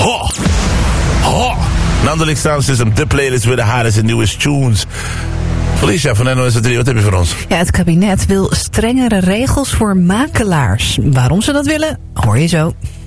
Ho! Ho! Landelijk Sound System, de playlist with the hottest and newest tunes. Felicia van NOS 3, wat heb je voor ons? Ja, het kabinet wil strengere regels voor makelaars. Waarom ze dat willen, hoor je zo.